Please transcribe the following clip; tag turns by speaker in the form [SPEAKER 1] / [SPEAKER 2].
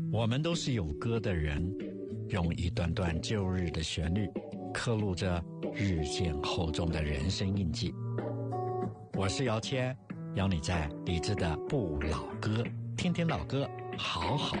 [SPEAKER 1] 我们都是有歌的人，用一段段旧日的旋律，刻录着日渐厚重的人生印记。我是姚谦，邀你在理智的不老歌，听听老歌，好好